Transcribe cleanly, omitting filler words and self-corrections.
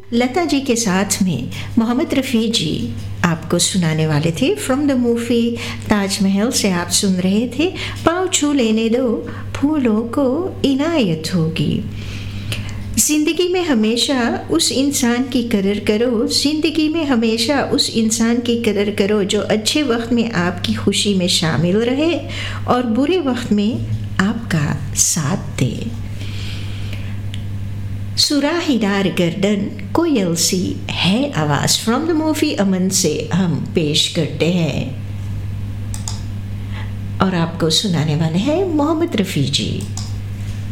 लता जी के साथ में मोहम्मद रफ़ी जी आपको सुनाने वाले थे। फ्रॉम द मूवी ताजमहल से आप सुन रहे थे पाँव छू लेने दो फूलों को इनायत होगी। ज़िंदगी में हमेशा उस इंसान की कदर करो, ज़िंदगी में हमेशा उस इंसान की कदर करो जो अच्छे वक्त में आपकी खुशी में शामिल रहे और बुरे वक्त में आपका साथ दे। सुराहीदार गर्दन कोयल सी है आवाज़ फ्रॉम द मूवी अमन से हम पेश करते हैं और आपको सुनाने वाले हैं मोहम्मद रफ़ी जी।